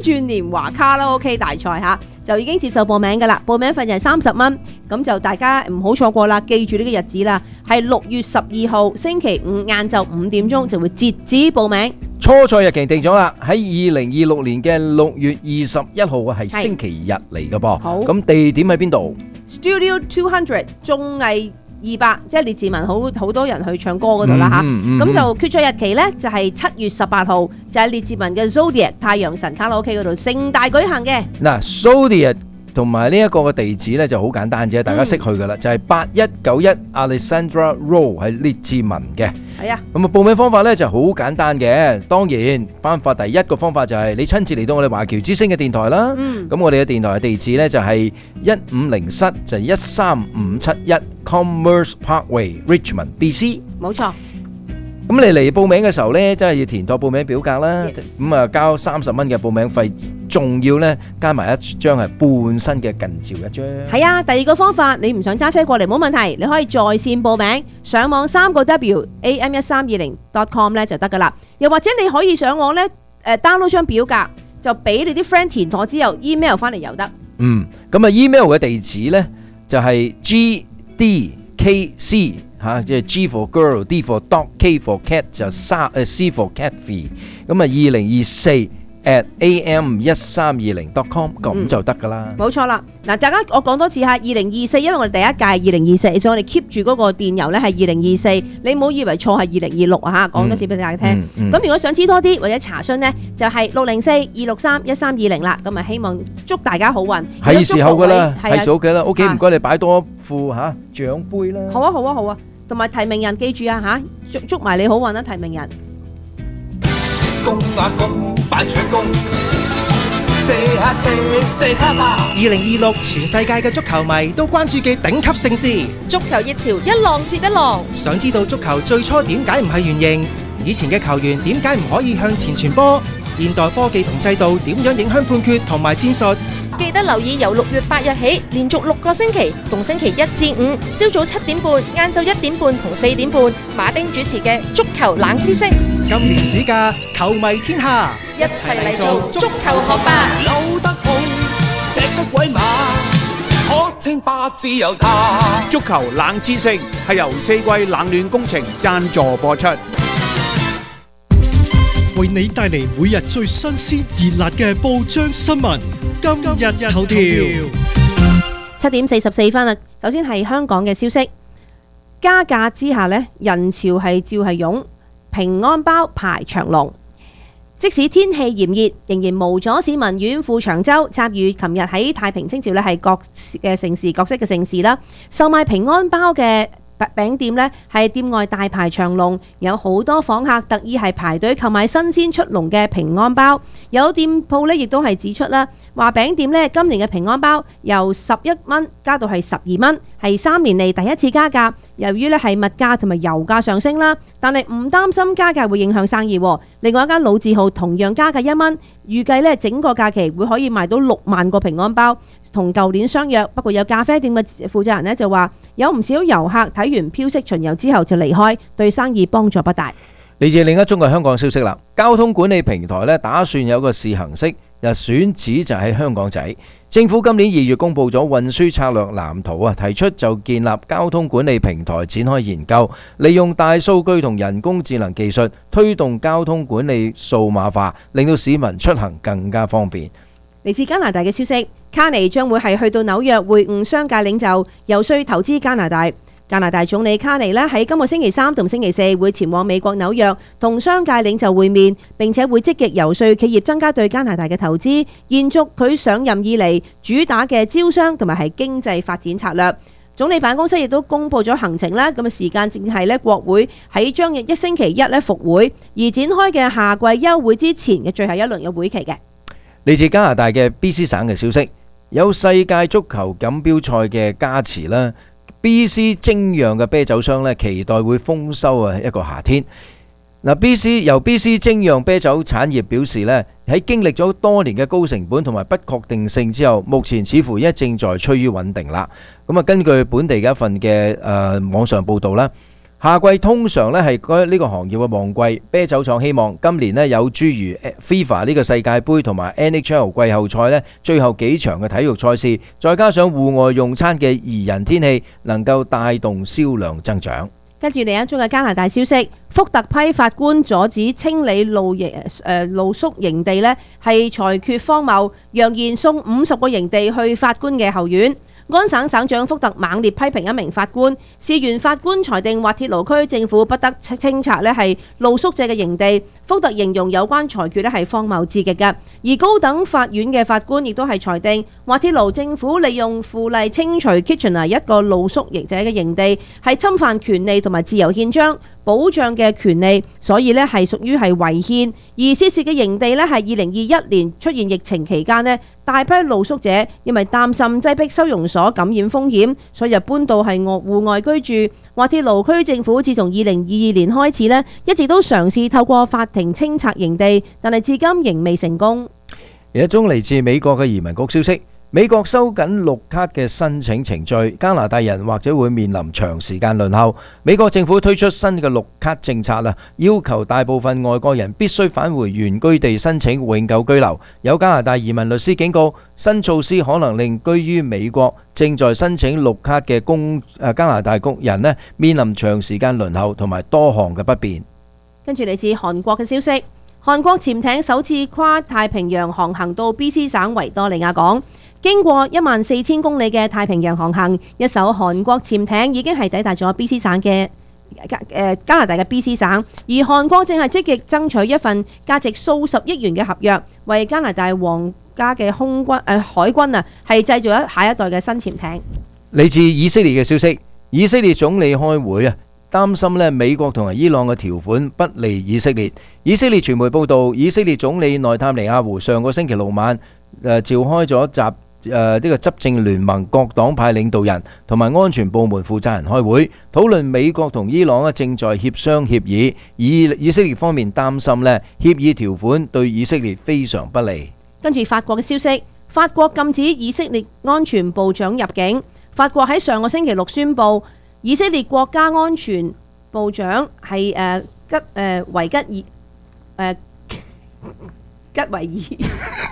轉年華卡拉 OK 大賽嚇，就已經接受報名㗎啦。報名費就係30蚊，咁就大家唔好錯過啦，記住呢個日子啦，係6月12號星期五晏晝5點鐘就會截止報名。 初賽日期定咗啦，喺2026年嘅6月21號係星期日嚟嘅噃。 好， 咁地點喺邊度？ Studio 200綜藝200，即係列治文好多人去唱歌嗰度啦嚇。咁就決賽日期呢，就係7月18號，就係列治文嘅 Zodiac 太陽神卡拉 OK 嗰度盛大舉行嘅。 嗱 Zodiac 同埋呢一個嘅地址咧就好簡單啫，大家識去噶啦，就係8191 Alexandra Road 喺列治文嘅。 係啊， 咁啊報名方法咧就好簡單嘅，當然辦法第一個方法就係你親自嚟到我哋華僑之聲嘅電台啦。咁我哋嘅電台嘅地址咧就係150就係13571 Commerce Parkway Richmond BC。冇錯。 咁你嚟報名嘅時候咧，真係要填妥報名表格啦。咁啊交30蚊嘅報名費，仲要咧加埋一張係半身嘅近照一張。 係啊，第二個方法，你唔想揸車過嚟冇問題，你可以在線報名，上網3W am1320.com 咧就得噶啦。又或者你可以上網咧download 張表格，就俾你啲 friend 填妥之後 email 翻嚟又得。 咁啊 email 嘅地址咧就係 GDKC。即係 G for girl, D for dog, K for cat 就C for catfee。咁啊204@am1320.com 咁就得噶啦。 冇錯啦。嗱，大家我講多次嚇，2024，因為我哋第一屆2024，所以我哋 keep 住嗰個電郵咧係2024，你唔好以為錯係2026啊嚇。講多次俾大家聽。咁如果想知多啲或者查詢呢，就係604-263-1320啦。咁啊希望祝大家好運。 係時候噶啦，係時候嘅啦。OK，唔該你擺多副獎杯啦。 好啊好啊好啊。同埋提名人記住啊嚇，祝埋你好運啦！提名人， 攻啊攻，反搶攻，射下射，射下吧！2026全世界嘅足球迷都關注嘅頂級盛事， 足球熱潮一浪接一浪。 想知道足球最初點解唔係圓形？以前嘅球員點解唔可以向前傳波？現代科技同制度點樣影響判決同埋戰術？ 記得留意由6月8日起，連續6個星期，逢星期1至5，朝早7點半、晏晝1點半同4點半，馬丁主持嘅足球冷知識。 今年暑假，球迷天下， 一齊嚟做足球學霸。 扭得好，踢得鬼馬，可稱霸自由他。 足球冷知識係由4季冷暖工程贊助播出。 為你帶嚟每日最新鮮熱辣嘅報章新聞，今日頭條。 7點44分啦。首先係香港嘅消息，加價之下呢，人潮係照係湧，平安包排長龍。即使天氣炎熱，仍然無阻市民遠赴長洲參與琴日喺太平清醮呢係各嘅盛事，各式嘅盛事啦。售賣平安包嘅餅店呢係店外大排長龍，有好多訪客特意係排隊購買新鮮出籠嘅平安包。有店鋪呢亦都係指出啦，話餅店呢今年嘅平安包由11蚊加到係12蚊，係3年嚟第一次加價。由於呢係物價同埋油價上升啦，但係唔擔心加價會影響生意。另外一間老字號同樣加價1蚊，預計呢整個假期會可以賣到6萬個平安包，同舊年相若。不過有咖啡店嘅負責人呢就話，有唔少遊客睇完飄色巡遊之後就離開，對生意幫助不大。 嚟自另一宗嘅香港消息啦，交通管理平台呢打算有個試行式，選址就喺香港仔。政府今年2月公布咗運輸策略藍圖啊，提出就建立交通管理平台展開研究，利用大數據同人工智能技術推動交通管理數碼化，令到市民出行更加方便。 嚟自加拿大嘅消息，卡尼將會係去到紐約會晤商界領袖，遊說投資加拿大。加拿大總理卡尼喺今個星期3同星期4會前往美國紐約同商界領袖會面，並且會積極遊說企業增加對加拿大嘅投資，延續佢上任以嚟主打嘅招商同埋係經濟發展策略。總理辦公室亦都公布咗行程啦，咁嘅時間正係國會喺將日一星期一復會，而展開嘅夏季休會之前嘅最後一輪嘅會期嘅。 嚟自加拿大嘅 BC 省嘅消息，有世界足球錦標賽嘅加持啦。BC 精釀嘅啤酒商咧，期待會豐收啊一個夏天。由 BC 精釀啤酒產業表示咧，喺經歷咗多年嘅高成本同埋不確定性之後，目前似乎正在趨於穩定啦。咁啊，根據本地嘅一份嘅網上報導啦， 夏季通常咧係呢個行業嘅旺季，啤酒廠希望今年咧有諸如 FIFA 呢個世界盃同埋 NHL 季後賽咧最後幾場嘅體育賽事，再加上戶外用餐嘅宜人天氣，能夠帶動銷量增長。 跟住另一宗嘅加拿大消息，福特批法官阻止清理露宿營地呢係裁決荒謬，揚言送50個營地去法官嘅後院。安省省長福特猛烈批評一名法官，事源法官裁定滑鐵盧區政府不得清拆呢係露宿者嘅營地。福特形容有關裁決呢係荒謬至極嘅，而高等法院嘅法官亦都係裁定滑鐵盧政府利用附例清除 Kitchener 一個露宿者嘅營地係侵犯權利同埋自由憲章保障嘅權利，所以呢係屬於係違憲。而涉事嘅營地呢係2021年出現疫情期間呢，大批露宿者因為擔心擠迫收容所感染風險，所以就搬到係戶外居住。滑鐵盧區政府自從2022年開始呢，一直都嘗試透過法庭清拆營地，但係至今仍未成功。 有一宗嚟自美國嘅移民局消息，美國收緊綠卡嘅申請程序，加拿大人或者會面臨長時間輪候。美國政府推出新嘅綠卡政策啦，要求大部分外國人必須返回原居地申請永久居留。有加拿大移民律師警告，新措施可能令居於美國正在申請綠卡嘅加拿大工人呢面臨長時間輪候同埋多項嘅不便。 跟住嚟自韓國嘅消息，韓國潛艇首次跨太平洋航行到 BC 省維多利亞港。經過14000公里嘅太平洋航行，一艘韓國潛艇已經係抵達咗 BC 省嘅加拿大嘅 BC 省，而韓國正係積極爭取一份價值數十億元嘅合約，為加拿大皇家嘅海軍係製造下一代嘅新潛艇。 嚟自以色列嘅消息，以色列總理開會擔心美國同埋伊朗嘅條款不利以色列。以色列傳媒報道，以色列總理內塔尼亞胡上個星期六晚召開咗呢個執政聯盟各黨派領導人同埋安全部門負責人開會，討論美國同伊朗正在協商協議。以色列方面擔心協議條款對以色列非常不利。 跟住法國嘅消息，法國禁止以色列安全部長入境。法國喺上個星期六宣布，以色列國家安全部長係吉維爾。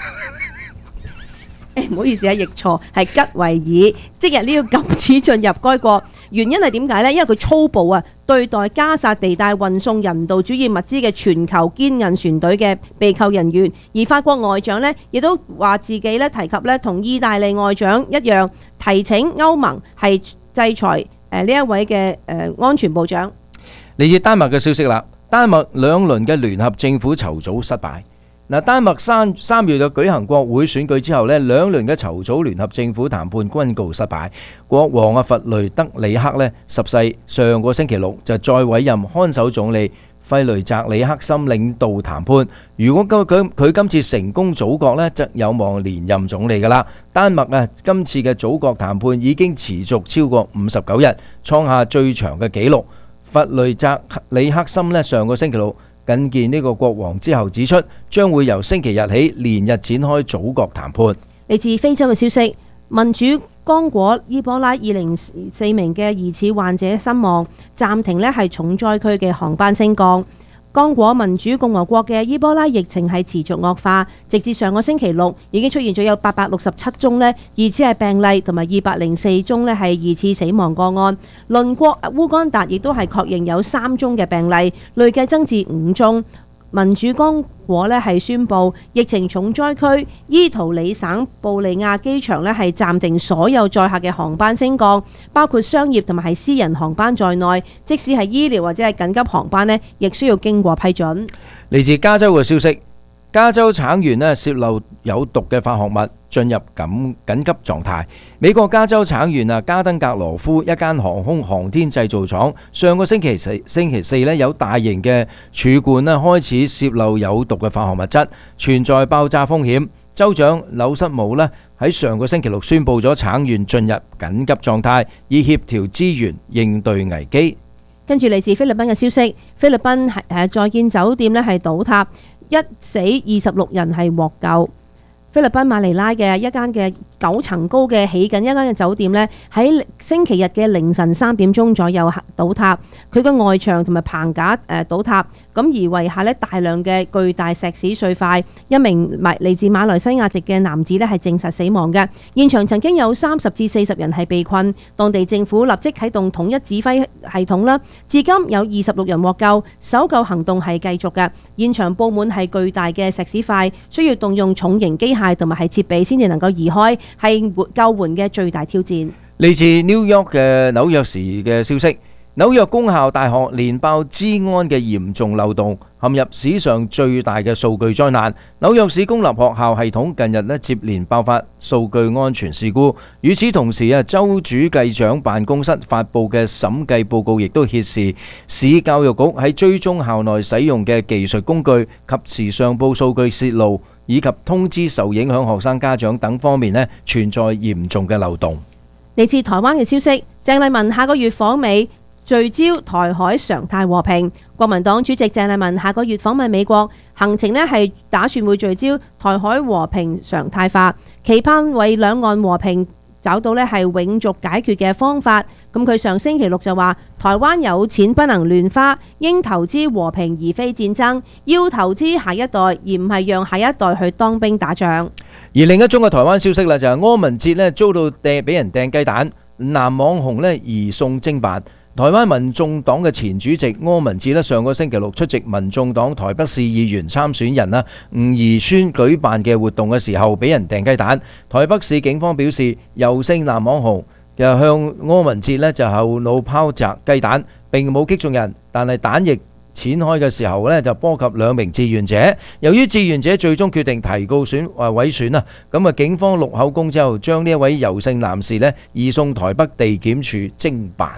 唔好意思譯錯，係吉維爾，即日呢個禁止進入該國。原因係點解呢？因為佢粗暴對待加薩地帶運送人道主義物資嘅全球堅韌船隊嘅被扣人員。而法國外長呢，亦都話自己提及同意大利外長一樣，提請歐盟係制裁呢一位嘅安全部長。 嚟自丹麥嘅消息啦，丹麥兩輪嘅聯合政府籌組失敗。丹麥3月就舉行國會選舉之後呢，兩輪嘅籌組聯合政府談判均告失敗。國王弗雷德里克10世上個星期六就再委任看守總理費雷澤里克森領導談判。如果佢今次成功組閣呢，則有望連任總理㗎啦。丹麥今次嘅組閣談判已經持續超過59日，創下最長嘅紀錄。弗雷澤里克森上個星期六覲見呢個國王之後指出，將會由星期日起連日展開組閣談判。 嚟自非洲嘅消息，民主剛果伊波拉204名嘅疑似患者身亡，暫停係重災區嘅航班升降。剛果民主共和國嘅伊波拉疫情係持續惡化，直至上個星期六已經出現咗有867宗疑似係病例，同埋204宗係疑似死亡個案。鄰國烏干達亦都係確認有3宗嘅病例，累計增至5宗。民主剛果係宣布疫情重災區伊圖里省布利亞機場係暫停所有載客嘅航班升降，包括商業同埋係私人航班在內，即使係醫療或者係緊急航班亦需要經過批准。 嚟自加州嘅消息，加州橙園泄漏有毒嘅化學物，進入緊急狀態。美國加州橙園加登格羅夫一間航空航天製造廠，上個星期四有大型嘅儲罐開始泄漏有毒嘅化學物質，存在爆炸風險。州長紐瑟姆喺上個星期六宣布咗橙園進入緊急狀態，以協調資源應對危機。 跟住嚟自菲律賓嘅消息，菲律賓在建酒店係倒塌，1死26人係獲救。菲律賓馬尼拉嘅一間嘅 9層高嘅起緊一間嘅酒店呢，喺星期日嘅凌晨3點鐘左右倒塌，佢個外牆同埋棚架倒塌，咁而遺下呢大量嘅巨大石屎碎塊，一名嚟自馬來西亞籍嘅男子呢係證實死亡嘅。現場曾經有30至40人係被困，當地政府立即啟動統一指揮系統啦，至今有26人獲救，搜救行動係繼續嘅。現場佈滿係巨大嘅石屎塊，需要動用重型機械同埋係設備先至能夠移開，係救援嘅最大挑戰。 嚟自 New York 嘅紐約時嘅消息，紐約公校大學連爆資安嘅嚴重漏洞，陷入史上最大嘅數據災難。紐約市公立學校系統近日接連爆發數據安全事故。與此同時州主計長辦公室發布嘅審計報告亦都揭示，市教育局喺追蹤校內使用嘅技術工具、及時上報數據泄露，以及通知受影響學生家長等方面存在嚴重嘅漏洞。 嚟自台灣嘅消息，鄭麗文下個月訪美，聚焦台海常態和平。國民黨主席鄭麗文下個月訪問美國，行程係打算會聚焦台海和平常態化，期盼為兩岸和平找到係永續解決嘅方法。咁佢上星期六就話，台灣有錢不能亂花，應投資和平而非戰爭，要投資下一代，而唔係讓下一代去當兵打仗。 而另一宗嘅台灣消息就係柯文哲遭到俾人掟雞蛋，男網紅移送偵辦。台灣民眾黨嘅前主席柯文哲上個星期六出席民眾黨台北市議員參選人吳怡孫舉辦嘅活動嘅時候，俾人掟雞蛋。台北市警方表示，尤姓男網紅又向柯文哲就後腦拋擲雞蛋，並冇擊中人，但係蛋液濺開嘅時候就波及兩名志願者。由於志願者最終決定提告毀損咁警方錄口供之後，將呢一位尤姓男士移送台北地檢署偵辦。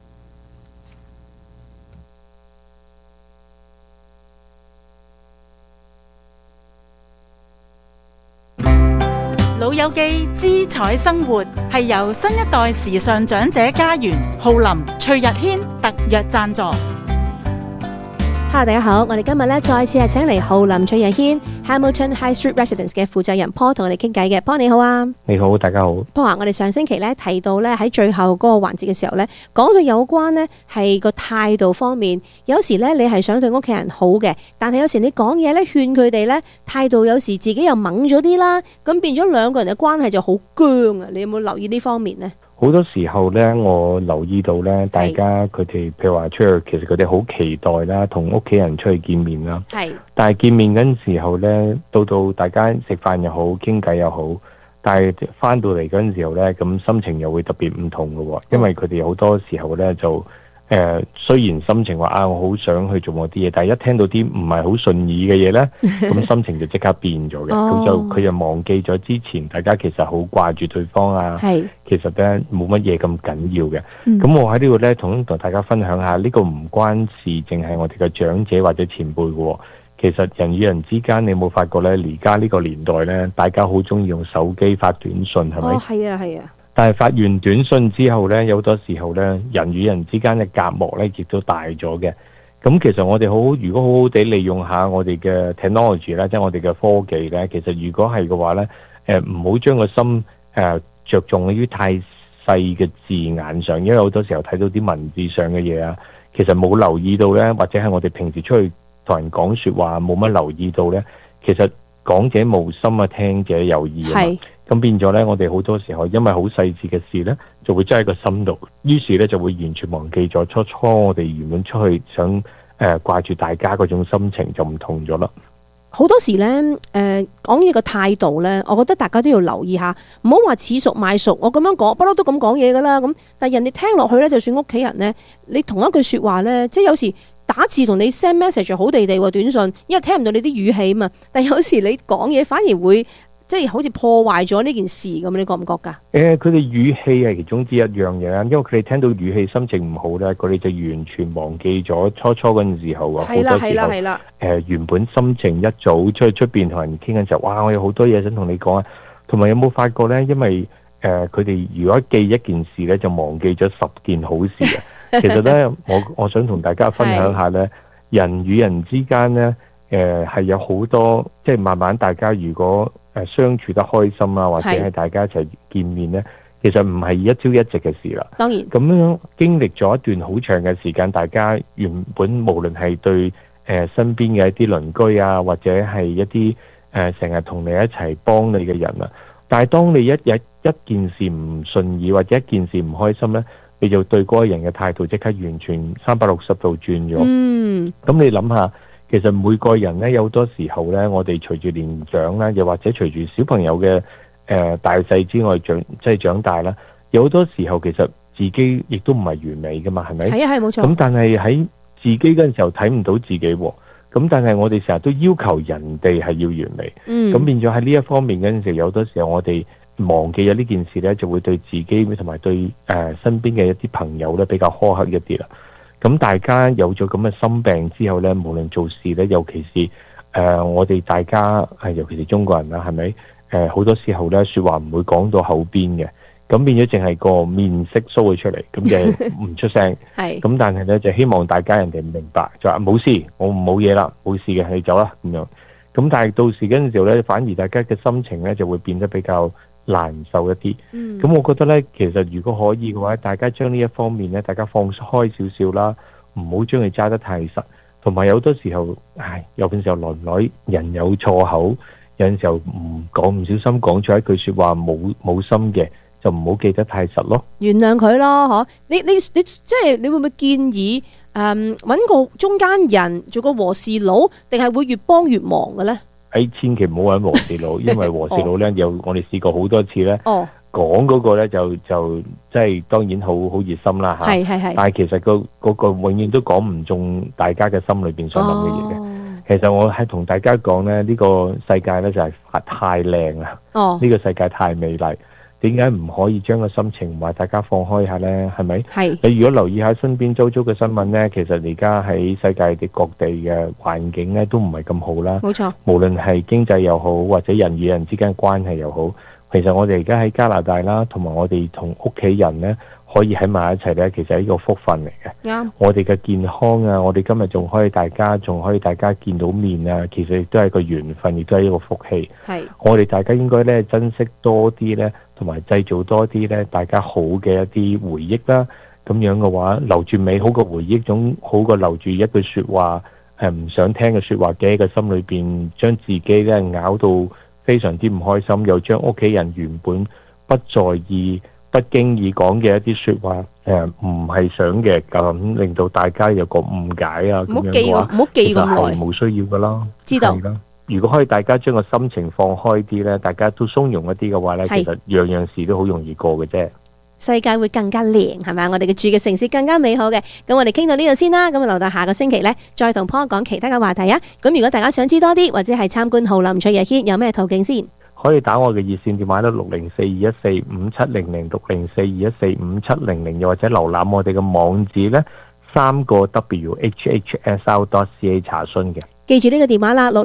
老友記姿彩生活係由新一代時尚長者家園浩林、徐日軒特約贊助。 Hello， 大家好，我哋今日再次係請嚟浩林、徐日軒 Hamilton High Street Residence 嘅負責人 Paul 同我哋傾偈嘅。Paul 你好啊。 你好，大家好。 Paul 啊，我哋上星期提到喺最後嗰個環節嘅時候講到有關係個態度方面，有時你係想對屋企人好嘅，但係有時你講嘢勸佢哋態度有時自己又猛咗啲啦，咁變咗兩個人嘅關係就好僵啊！你有冇留意呢方面呢？ 好多時候我留意到大家佢哋譬如話出去，其實佢哋好期待啦，同屋企人出去見面啦。但係見面嗰陣時候到大家食飯又好，傾偈又好，但係翻到嚟嗰陣時候咁心情又會特別唔同嘅喎，因為佢哋好多時候就雖然心情話我好想去做某啲嘢，但係一聽到啲唔係好順意嘅嘢咁心情就即刻變咗嘅。咁佢就忘記咗之前大家其實好掛住對方啊。其實冇乜嘢咁緊要嘅。咁我喺呢度同大家分享下，呢個唔關事，淨係我哋嘅長者或者前輩嘅。其實人與人之間，你有冇發覺而家呢個年代大家好中意用手機發短信，係咪？係啊，係啊。但係發完短信之後有好多時候人與人之間嘅隔膜亦都大咗嘅。咁其實我哋如果好好地利用下我哋嘅 technology 即係我哋嘅科技其實如果係嘅話唔好將個心着重於太細嘅字眼上，因為好多時候睇到啲文字上嘅嘢啊，其實冇留意到或者係我哋平時出去同人講說話冇乜留意到其實講者無心啊，聽者有意啊。咁變咗我哋好多時候因為好細緻嘅事就會擠喺個心度，於是就會完全忘記咗初我哋原本出去想掛住大家嗰種心情就唔同咗啦。 好多時講嘢個態度我覺得大家都要留意下，唔好話似熟賣熟。我咁樣講，不嬲都咁講嘢噶啦。咁但係人哋聽落去就算屋企人你同一句說話即係有時打字同你 send message 好地地喎，短信，因為聽唔到你啲語氣嘛。但係有時你講嘢反而會即係好似破壞咗呢件事咁，你覺唔覺㗎？佢哋語氣係其中之一樣嘢啦，因為佢哋聽到語氣心情唔好佢哋就完全忘記咗初嗰陣時候好多時候原本心情一早出邊同人傾嘅時候，哇！我有好多嘢想同你講啊。同埋有冇發覺因為佢哋如果記一件事就忘記咗10件好事啊。其實我想同大家分享下人與人之間係有好多即係慢慢大家如果相處得開心啊，或者係大家一齊見面呢，其實唔係一朝一夕嘅事啦。 當然咁樣經歷咗一段好長嘅時間，大家原本無論係對身邊嘅一啲鄰居啊，或者係一啲成日同你一齊幫你嘅人啊，但係當你一件事唔順意或者一件事唔開心呢，你就對嗰個人嘅態度即刻完全360度轉咗。咁你諗下，其實每個人呢，有好多時候呢，我哋隨住年長啦，又或者隨住小朋友嘅大細之外長大啦，有好多時候其實自己亦都唔係完美噶嘛，係咪？ 係啊，係冇錯。 咁但係喺自己嗰陣時候睇唔到自己喎，咁但係我哋成日都要求人哋係要完美，咁變咗喺呢一方面嗰陣時候，有好多時候我哋忘記咗呢件事呢，就會對自己同埋對身邊嘅一啲朋友呢比較苛刻一啲啦。咁大家有咗咁嘅心病之後呢，無論做事呢，尤其是我哋大家尤其是中國人啦，係咪？好多時候呢，說話唔會講到口邊嘅，咁變咗淨係個面色 show 咗出嚟，咁就唔出聲。咁但係呢，就希望大家人哋明白，就話冇事，我冇嘢啦，冇事嘅，你走啦咁樣。咁但係到時嗰陣時候呢，反而大家嘅心情呢就會變得比較難受一啲。咁我覺得呢，其實如果可以嘅話，大家將呢一方面呢，大家放開少少啦，唔好將佢揸得太實。同埋有好多時候，有陣時候來唔來人有錯口，有陣時候唔小心講錯一句說話冇心嘅，就唔好記得太實咯。原諒佢咯，嗬？你即係你會唔會建議揾個中間人做個和事佬，定係會越幫越忙嘅咧？千祈唔好揾和事佬，因為和事佬咧我哋試過好多次咧。講嗰個咧就即係當然好熱心啦嚇，但係其實嗰個永遠都講唔中大家嘅心裏邊想諗嘅嘢嘅。其實我係同大家講咧，呢個世界咧就係太靚啦，呢個世界太美麗，點解唔可以將個心情話大家放開下呢？係咪？你如果留意下身邊周遭嘅新聞呢，其實而家喺世界嘅各地嘅環境呢都唔係咁好啦。冇錯，無論係經濟又好，或者人與人之間嘅關係又好。其實我哋而家喺加拿大啦，同埋我哋同屋企人呢，可以喺埋一齊呢，其實係一個福分嚟嘅。我哋嘅健康啊，我哋今日仲可以大家見到面啊，其實亦都係一個緣分，亦都係一個福氣。我哋大家應該呢，珍惜多啲呢，同埋製造多啲呢，大家好嘅一啲回憶啦。咁樣嘅話，留住美好嘅回憶，總好過留住一句說話唔想聽嘅說話嘅喺個心裏邊，將自己呢咬到非常之唔開心，又將屋企人原本不在意、不經意講嘅一啲說話，唔係想嘅，咁令到大家有個誤解啊，咁樣嘅話，唔好記咁耐，係冇需要噶啦。知道。如果可以大家將個心情放開啲咧，大家都鬆容一啲嘅話咧，其實樣樣事都好容易過嘅啫。世界會更加靚，係咪？我哋嘅住嘅城市更加美好嘅。咁我哋傾到呢度先啦，咁留到下個星期呢，再同 Paul 講其他嘅話題啊。咁如果大家想知多啲，或者係參觀浩林翠日軒，有咩途徑先？可以打我嘅熱線電話啦，604-214-5700，604-214-5700，又或者瀏覽我哋嘅網址呢，3個 WHHSR.ca 查詢嘅。記住呢個電話啦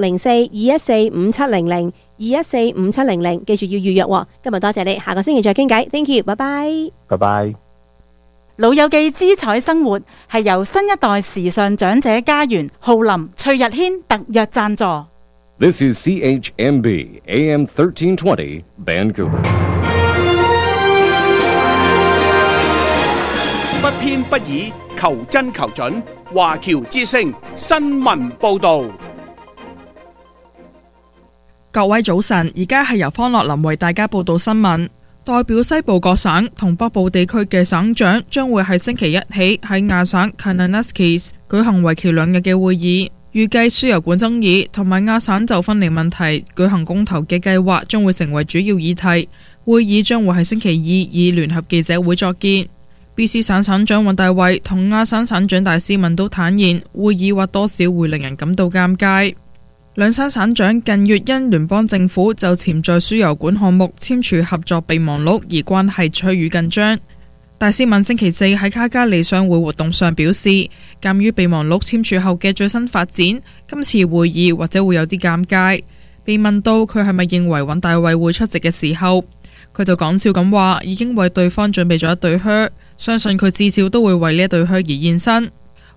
，604-214-5700，214-5700，記住要預約喎。今日多謝你，下個星期再傾偈。Thank you，拜拜。拜拜。 老友記姿彩生活係由新一代時尚長者家園浩林翠日軒特約贊助。 This is CHMB AM 1320 Vancouver。 不偏不倚，求真求準。華僑之聲新聞報道。 各位早晨，而家係由方樂林為大家報道新聞。代表西部各省同北部地區嘅省長將會喺星期一起喺亞省 Kananaskis 舉行為期2日嘅會議，預計輸油管爭議同埋亞省就分離問題舉行公投嘅計劃將會成為主要議題。會議將會喺星期2以聯合記者會作結。BC 省省長尹大衛同亞省省長戴斯文都坦言，會議或多少會令人感到尷尬。兩省省長近月因聯邦政府就潛在輸油管項目簽署合作備忘錄而關係趨於緊張。戴斯文星期4喺卡加利商會活動上表示，鑑於備忘錄簽署後嘅最新發展，今次會議或者會有啲尷尬。被問到佢係咪認為尹大衛會出席嘅時候，佢就講笑咁話，已經為對方準備咗一對靴，相信佢至少都會為呢一對靴而現身。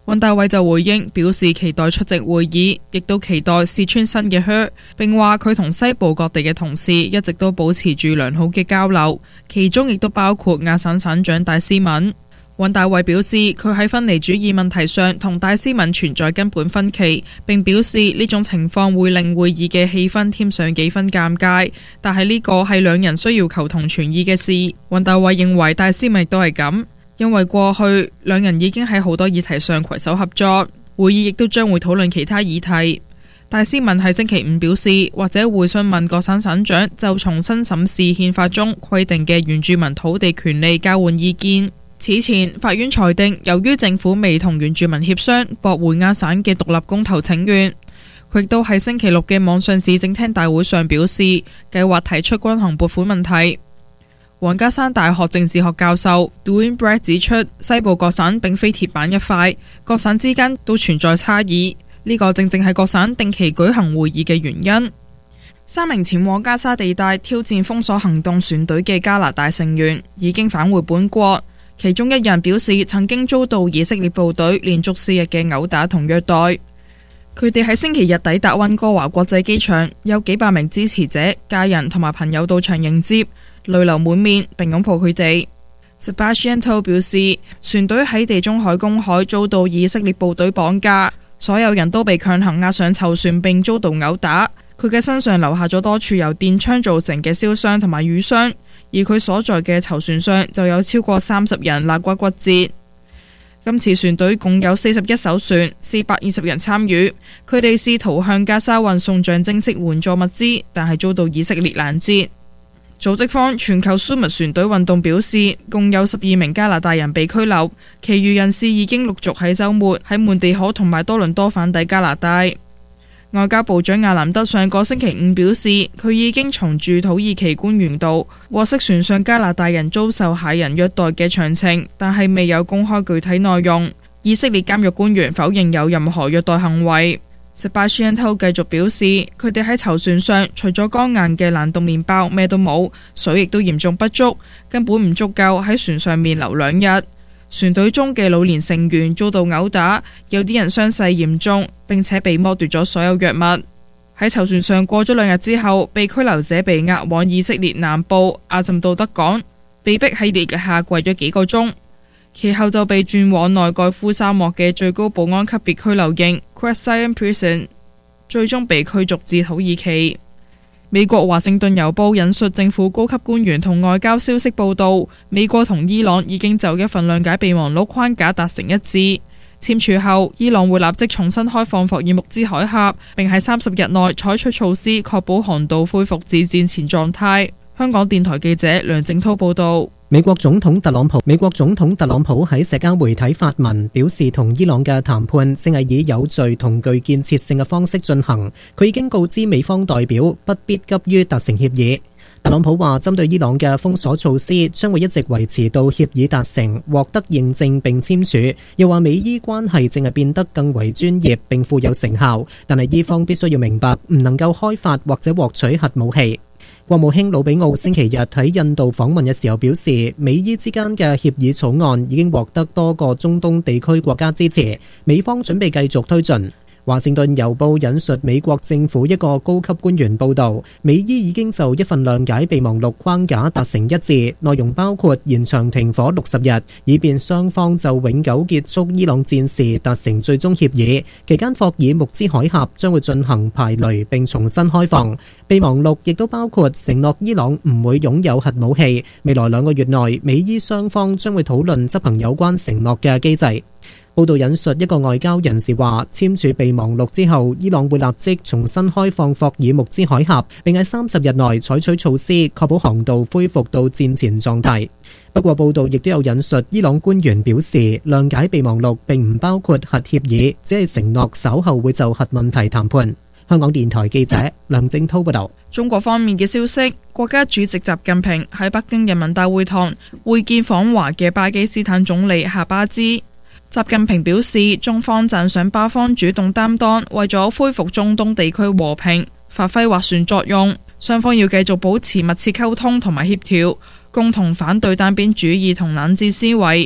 尹大偉就回應表示期待出席會議，亦都期待試穿新嘅靴，並話佢同西部各地嘅同事一直都保持住良好嘅交流，其中亦都包括亞省省長戴斯敏。尹大偉表示佢喺分離主義問題上同戴斯敏存在根本分歧，並表示呢種情況會令會議嘅氣氛添上幾分尷尬，但係呢個係兩人需要求同存異嘅事。尹大偉認為戴斯敏都係咁。因為過去兩人已經喺好多議題上攜手合作，會議亦都將會討論其他議題。戴斯敏喺星期五表示，或者會詢問各省省長就重新審視憲法中規定嘅原住民土地權利交換意見。此前，法院裁定由於政府未同原住民協商駁回亞省嘅獨立公投請願，佢亦都喺星期六嘅網上市政廳大會上表示，計劃提出均衡撥款問題。皇家山大學政治學教授 Dwayne Brett 指出，西部各省並非鐵板一塊，各省之間都存在差異，呢個正正係各省定期舉行會議嘅原因。3名前往加沙地帶挑戰封鎖行動船隊嘅加拿大成員已經返回本國，其中一人表示曾經遭到以色列部隊連續4日嘅毆打同虐待。佢哋喺星期日抵達溫哥華國際機場，有幾百名支持者、家人同埋朋友到場迎接，淚流滿面並擁抱佢哋。Sebastian To 表示，船隊喺地中海公海遭到以色列部隊綁架，所有人都被強行押上囚船並遭到毆打。佢嘅身上留下咗多處由電槍造成嘅燒傷同埋瘀傷，而佢所在嘅囚船上就有超過30人肋骨骨折。今次船隊共有41艘船，420人參與，佢哋試圖向加沙運送象徵式援助物資，但係遭到以色列攔截。組織方全球蘇密船隊運動表示，共有12名加拿大人被拘留，其餘人士已經陸續喺週末喺滿地可同埋多倫多返抵加拿大。外交部長亞蘭德上個星期五表示，佢已經從駐土耳其官員度獲悉船上加拿大人遭受駭人虐待嘅詳情，但係未有公開具體內容。以色列監獄官員否認有任何虐待行為。Sebastian To 繼續表示，佢哋喺囚船上除咗乾硬嘅冷凍麵包咩都冇，水亦都嚴重不足，根本唔足夠喺船上面留2日。船隊中嘅老年成員遭到毆打，有啲人傷勢嚴重，並且被剝奪咗所有藥物。喺囚船上過咗2日之後，被拘留者被押往以色列南部阿什杜德港，被逼喺烈日下跪咗幾個鐘，其後就被轉往內蓋夫沙漠嘅最高保安級別拘留營 Krez Zion Prison， 最終被驅逐至土耳其。美國華盛頓郵報引述政府高級官員同外交消息報道，美國同伊朗已經就一份諒解備忘錄框架達成一致，簽署後伊朗會立即重新開放霍爾木茲海峽，並喺30日內採取措施確保航道恢復至戰前狀態。香港電台記者梁正濤報道。 美國總統特朗普喺社交媒體發文表示，同伊朗嘅談判正係以有序同具建設性嘅方式進行。佢已經告知美方代表不必急於達成協議。特朗普話，針對伊朗嘅封鎖措施將會一直維持到協議達成、獲得認證並簽署。又話美伊關係正係變得更為專業並富有成效，但係伊方必須要明白，唔能夠開發或者獲取核武器。國務卿魯比奧星期日喺印度訪問嘅時候表示，美伊之間嘅協議草案已經獲得多個中東地區國家支持，美方準備繼續推進。華盛頓郵報引述美國政府一個高級官員報道，美伊已經就一份諒解備忘錄框架達成一致，內容包括延長停火60日，以便雙方就永久結束伊朗戰事達成最終協議。期間霍爾木茲海峽將會進行排雷並重新開放。備忘錄亦都包括承諾伊朗唔會擁有核武器。未來2個月內，美伊雙方將會討論執行有關承諾嘅機制。報道引述一個外交人士話，簽署備忘錄之後，伊朗會立即重新開放霍爾木茲海峽，並喺30日內採取措施，確保航道恢復到戰前狀態。不過報道亦都有引述伊朗官員表示，諒解備忘錄並唔包括核協議，只係承諾稍後會就核問題談判。香港電台記者梁正濤報道。 中國方面嘅消息，國家主席習近平喺北京人民大會堂會見訪華嘅巴基斯坦總理夏巴茲。習近平表示，中方讚賞巴方主動擔當，為咗恢復中東地區和平發揮斡旋作用。雙方要繼續保持密切溝通同埋協調，共同反對單邊主義同冷戰思維，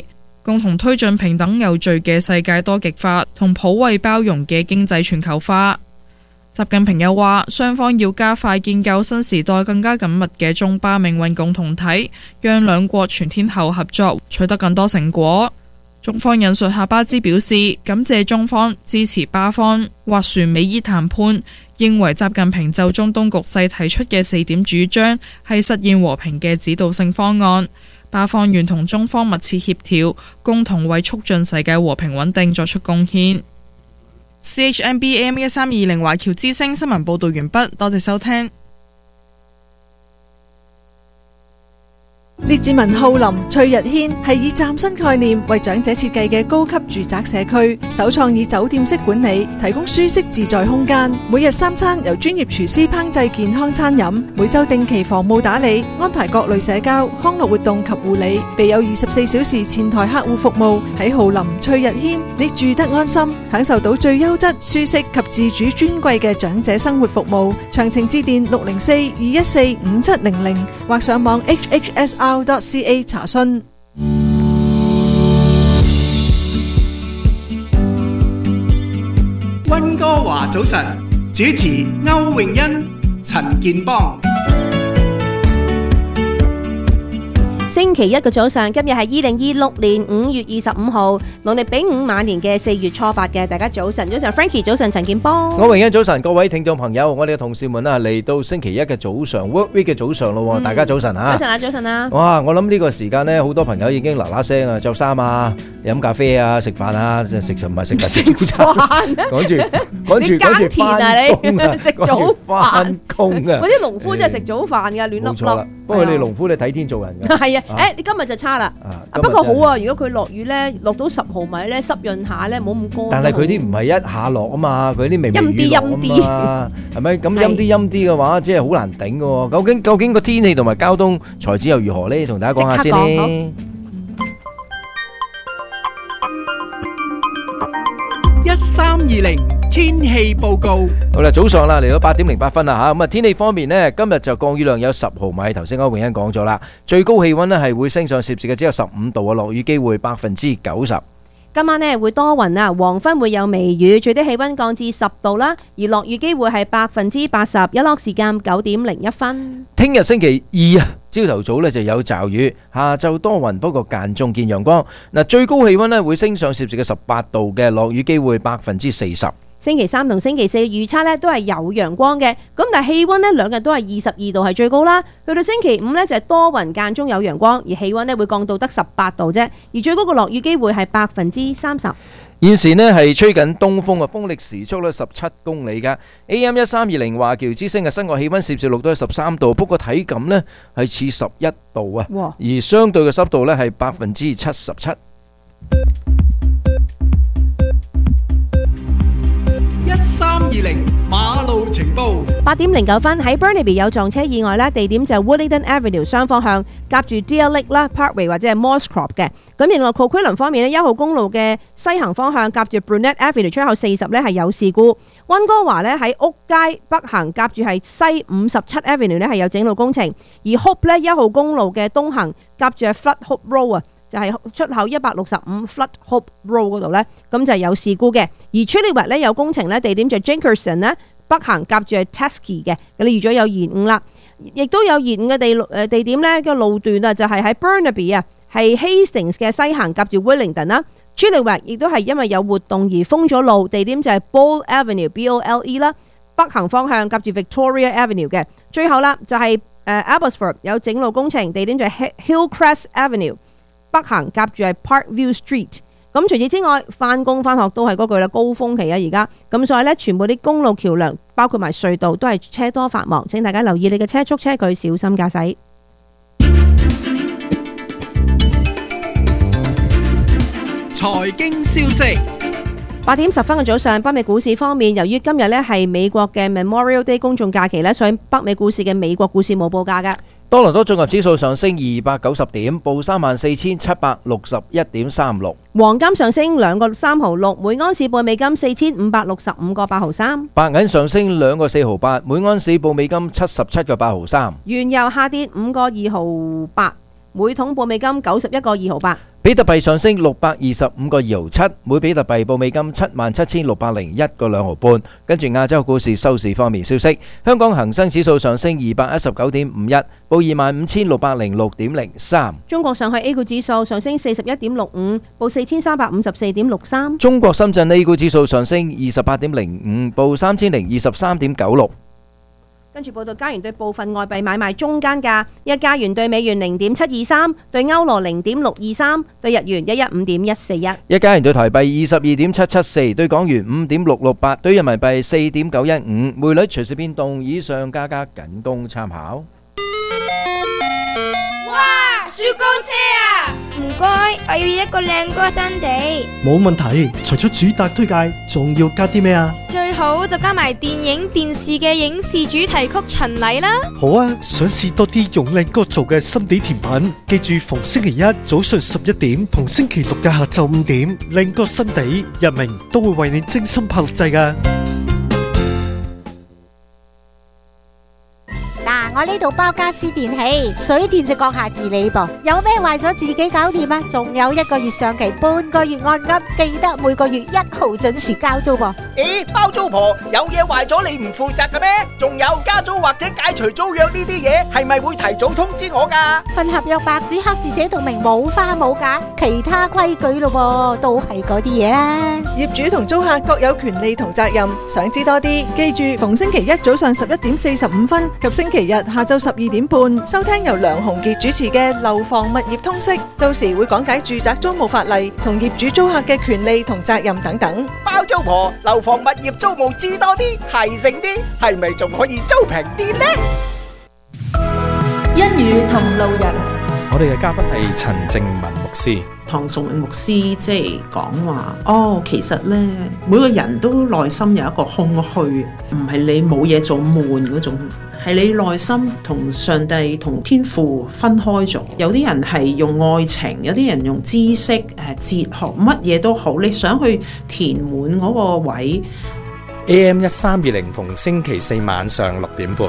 共同推進平等有序嘅世界多極化同普惠包容嘅經濟全球化。習近平又話，雙方要加快建構新時代更加緊密嘅中巴命運共同體，讓兩國全天候合作取得更多成果。中方引述夏巴茲表示，感謝中方支持巴方斡旋美伊談判，認為習近平就中東局勢提出嘅4點主張係實現和平嘅指導性方案。巴方願同中方密切協調，共同為促進世界和平穩定作出貢獻。CHMB AM 1320華僑之聲新聞報道完畢，多謝收聽。 列治文浩林翠日軒係以嶄新概念為長者設計嘅高級住宅社區，首創以酒店式管理，提供舒適自在空間。每日3餐由專業廚師烹製健康餐飲，每週定期房務打理，安排各類社交康樂活動及護理，備有24小時前台客戶服務。喺浩林翠日軒，你住得安心，享受到最優質、舒適及自主尊貴嘅長者生活服務。詳情致電604-214-5700或上網 hhsr.ca 查詢。 溫哥華早晨，主持歐詠欣、陳健邦。 星期一嘅早上，今日係2026年5月25號，農曆丙午晚年嘅4月初8嘅。大家早晨，早晨 Frankie， 早晨陳健邦。 歐詠欣早晨，各位聽眾朋友，我哋嘅同事們啊，嚟到星期一嘅早上 Work Week 嘅早上咯，大家早晨啊！ 早晨啊，早晨啊！ 哇，我諗呢個時間呢，好多朋友已經嗱嗱聲啊，着衫啊，飲咖啡啊，食飯啊，食唔係食早餐，趕住耕田啊你，食早翻工啊！ 嗰啲農夫真係食早飯㗎，亂粒粒。 冇錯啦，不過你農夫你睇天做人㗎。 係啊。你今日就差啦，不過好啊！如果佢落雨咧，落到10毫米咧，濕潤下咧，冇咁乾。 但係佢啲唔係一下落啊嘛，佢啲微微雨落啊嘛，係咪？咁陰啲嘅話，即係好難頂嘅。究竟個天氣同埋交通財子又如何咧？同大家講下先咧。 1320天氣報告。 好啦，早上啦，嚟到8點08分啦吓，咁啊天氣方面呢，今日就降雨量有10毫米，頭先歐詠欣講咗啦，最高氣溫呢係會升上攝氏嘅只有15度啊，落雨機會90%。 今晚呢會多雲啊，黃昏會有微雨，最低氣溫降至10度啦，而落雨機會係80%，日落時間9點01分。 聽日星期二啊，朝頭早呢就有驟雨，下晝多雲，不過間中見陽光。嗱，最高氣溫呢會升上攝氏嘅18度嘅，落雨機會40%。 星期三同星期四嘅預測呢都係有陽光嘅，咁但係氣溫呢兩日都係22度係最高啦。去到星期五呢就係多雲間中有陽光，而氣溫呢會降到得18度啫，而最高嘅落雨機會係30%。 現時呢係吹緊東風啊，風力時速呢17公里噶。AM 1320華僑之聲嘅室外氣溫攝氏錄到係13度，不過體感呢係似11度啊，而相對嘅濕度呢係77%。 1320馬路情報。 8點09分喺 Burnaby 有撞車意外啦，地點就係 Wollongong Avenue 雙方向夾住 Deer Lake 啦 Parkway 或者係 Mosscrop 嘅。咁另外 Coquitlam 方面呢，1號公路嘅西行方向夾住 Brunette Avenue 出口40呢係有事故。溫哥華呢喺屋街北行夾住係西57 Avenue 呢係有整路工程，而 Hope 呢1號公路嘅東行夾住係 Flood Hope Road 啊。就係出口165 Flood Hope Road 嗰度呢，咁就係有事故嘅。而 Chilliwack 呢有工程呢，地點就 Jenkinson 呢北行夾住係 Tasky 嘅，咁你預咗有延誤啦。亦都有延誤嘅地點呢嘅路段啊，就係喺 Burnaby 啊，係 Hastings 嘅西行夾住 Wellington 啦。Chilliwack 亦都係因為有活動而封咗路，地點就係 Bole Avenue BOLE 啦，北行方向夾住 Victoria Avenue 嘅。最後啦，就係Abbotsford 有整路工程，地點就係 Hillcrest Avenue。北行夾住係 Parkview Street， 咁除此之外，返工返學都係嗰句啦，高峰期啊而家，咁所以呢，全部啲公路橋梁，包括埋隧道都係車多繁忙，請大家留意你嘅車速車距，小心駕駛。 財經消息。 8點10分嘅早上，北美股市方面，由於今日呢係美國嘅 Memorial Day 公眾假期呢，所以北美股市嘅美國股市冇報價㗎。 多倫多綜合指數上升290點，報34,761.36。 黃金上升2個3毫6，每安士報美金4565個8毫3。 白銀上升2個4毫8，每安士報美金77個8毫3。 原油下跌5個2毫8，每桶報美金91個2毫8。 比特幣上升625個2毫7，每比特幣報美金77,601個2毫半。跟住亞洲股市收市方面消息，香港恒生指數上升219.51，報25,606.03。 中國上海 A 股指數上升41.65，報4,354.63。 中國深圳 A 股指數上升28.05，報3,023.96。 跟住報道，加元對部分外幣買賣中間價：一加元對美元0.723，對歐羅0.623，對日元115.141。 一加元對台幣22.774，對港元5.668，對人民幣4.915。匯率隨時變動，以上價格僅供參考。 哇！雪糕車啊！唔該，我要一個靚哥新地。 冇問題，除咗主打推介，仲要加啲咩啊？ 最好就加埋電影、電視嘅影視主題曲巡禮啦。 好啊，想試多啲用靚哥做嘅心地甜品，記住逢星期一早上11點同星期六嘅下晝5點，靚哥新地日明都會為你精心拍錄製㗎。 我呢度包家私電器，水電就閣下自理噃，有咩壞咗自己搞掂啊！仲有1個月上期，半個月按金，記得每個月1號準時交租噃。 咦，包租婆有嘢壞咗你唔負責嘅咩？仲有加租或者解除租約呢啲嘢，係咪會提早通知我㗎？ 份合約白紙黑字寫到明，冇花冇假，其他規矩咯，都係嗰啲嘢啦。 業主同租客各有權利同責任，想知多啲，記住逢星期一早上11:45及星期日下晝12點半，收聽由梁鴻傑主持嘅《樓房物業通識》，到時會講解住宅租務法例同業主租客嘅權利同責任等等。 包租婆樓房物業租務知多啲，係醒啲，係咪仲可以租平啲呢？ 一語同路人， 我哋嘅嘉賓係陳靜文牧師。 唐崇榮牧師即係講話，其實呢，每個人都內心有一個空虛，唔係你冇嘢做悶嗰種，係你內心同上帝同天父分開咗。有啲人係用愛情，有啲人用知識、哲學，乜嘢都好，你想去填滿嗰個位。 AM1320逢星期4晚上6點半。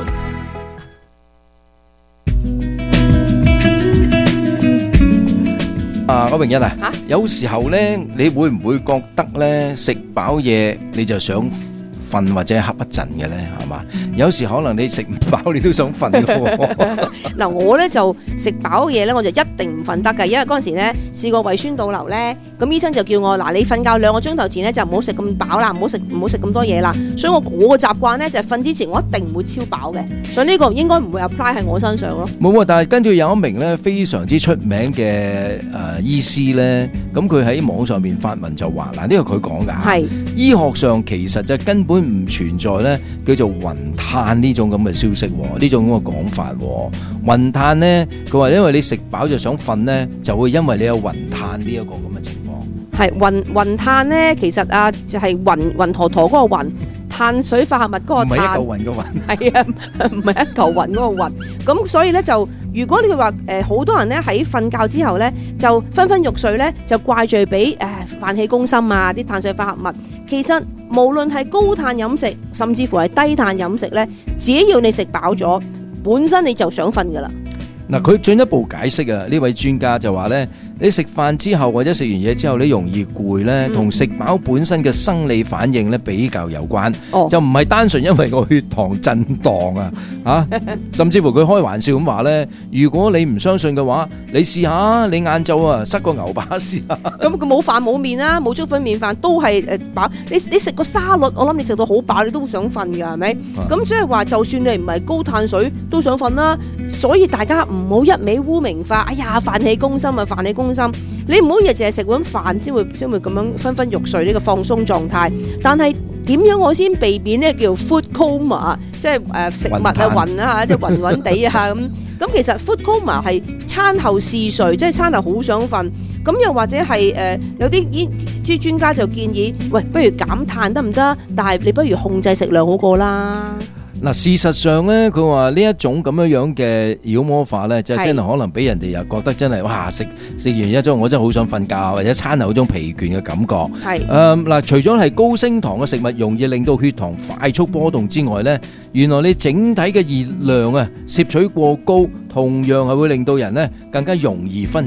歐榮欣啊，有時候呢，你會唔會覺得呢，食飽嘢你就想瞓或者瞌一陣嘅呢？係嘛？有時可能你食唔飽你都想瞓嘅喎。 嗱，我呢就食飽嘢呢，我就一定唔瞓得嘅，因為嗰陣時呢試過胃酸倒流呢，咁醫生就叫我你瞓覺2個鐘頭前呢就唔好食咁飽啦，唔好食咁多嘢啦。所以我個習慣呢就係瞓之前我一定唔會超飽嘅，所以呢個應該唔會 apply 喺我身上咯。 冇喎，但係跟住有一名呢非常之出名嘅醫師呢，咁佢喺網上面發文就話呢個佢講㗎嚇，醫學上其實就根本唔存在呢叫做雲碳呢種咁嘅消息，呢種咁嘅講法。雲碳呢，佢話因為你食飽就想瞓呢，就會因為你有雲碳呢一個咁嘅情況。 係雲碳呢，其實就係雲坨坨嗰個雲，碳水化合物嗰個碳， 唔係一嚿雲嘅雲。係啊， 唔係一嚿雲嗰個雲。咁所以呢，就如果你話好多人呢喺瞓覺之後呢，就昏昏欲睡呢，就怪罪俾飯氣攻心啊啲碳水化合物。其實無論係高碳飲食，甚至乎係低碳飲食呢，只要你食飽咗，本身你就想瞓噶啦。 嗱，佢進一步解釋啊，呢位專家就話呢，你食飯之後或者食完嘢之後，你容易攰呢，同食飽本身嘅生理反應呢比較有關，就唔係單純因為個血糖震盪啊，甚至乎佢開玩笑咁話呢，如果你唔相信嘅話，你試下，你晏晝塞個牛扒試下。 咁佢冇飯冇麵啦，冇粥粉麵飯都係飽。你食個沙律，我諗你食到好飽，你都想瞓㗎，係咪？咁所以話，就算你唔係高碳水，都想瞓啦。所以大家唔好一味污名化，哎呀飯氣攻心啊，飯氣攻心。你唔好日淨係食碗飯先會咁樣昏昏欲睡呢個放鬆狀態。但係點樣我先避免呢叫 food coma， 即係食物暈啊，即係暈暈地啊咁。咁其實 food coma 係餐後嗜睡，即係餐後好想瞓。咁又或者係有啲專家就建議，喂，不如減碳得唔得？但係你不如控制食量好過啦。 嗱，事實上咧，佢話呢一種咁樣嘅妖魔化咧，就真係可能俾人哋又覺得真係哇，食完一盅我真係好想瞓覺，或者餐後嗰種疲倦嘅感覺。係嗱，除咗係高升糖嘅食物容易令到血糖快速波動之外咧，原來你整體嘅熱量啊攝取過高，同樣係會令到人咧更加容易昏沉。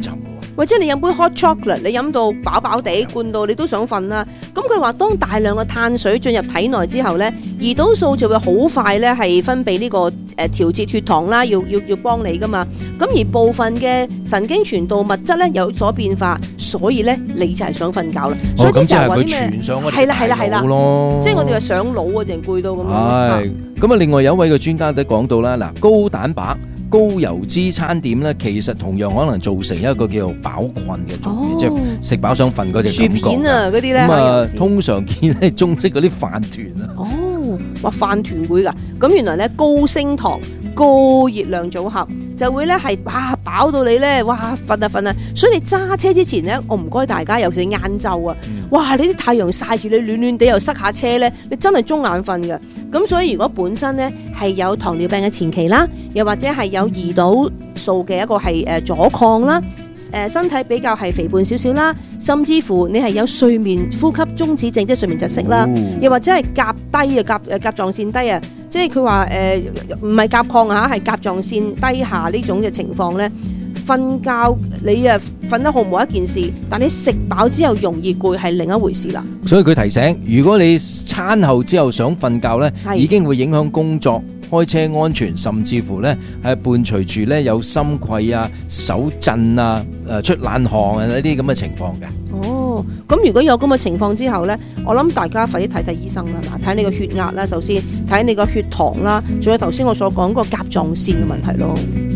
或者你飲杯 hot chocolate， 你飲到飽飽地，灌到你都想瞓啦。咁佢話當大量嘅碳水進入體內之後咧，胰島素就會好快咧係分泌呢個調節血糖啦，要幫你噶嘛。咁而部分嘅神經傳導物質咧有所變化，所以咧你就係想瞓覺啦。所以啲時候話啲咩係啦，即係我哋話上腦啊，定攰到咁樣。 係咁啊！另外有一位嘅專家都講到啦，嗱，高蛋白、高油脂餐點咧，其實同樣可能造成一個叫做飽困嘅狀態，即係食飽想瞓嗰隻感覺。 薯片啊嗰啲咧， 咁啊，通常見咧中式嗰啲飯團啊。 哦，話飯團會㗎，咁原來咧高升糖、高熱量組合就會咧係飽到你咧，哇瞓啊！所以你揸車之前咧，我唔該大家，尤其是晏晝啊，哇！你啲太陽曬住你暖暖地又塞下車咧，你真係中眼瞓㗎。咁所以如果本身咧係有糖尿病嘅前期啦，又或者係有胰島素嘅一個係阻抗啦，身體比較係肥胖少少啦，甚至乎你係有睡眠呼吸中止症，即係睡眠窒息啦，又或者係甲低啊甲狀腺低啊，即係佢話唔係甲亢嚇，係甲狀腺低下呢種嘅情況咧。瞓覺你瞓得好冇一件事，但你食飽之後容易攰係另一回事啦。 所以佢提醒，如果你餐後之後想瞓覺咧，已經會影響工作、開車安全，甚至乎咧係伴隨住咧有心悸啊、手震啊、出冷汗啊呢啲咁嘅情況嘅。 哦，咁如果有咁嘅情況之後咧，我諗大家快啲睇醫生啦。嗱，睇你個血壓啦，首先睇你個血糖啦，仲有頭先我所講個甲狀腺嘅問題咯。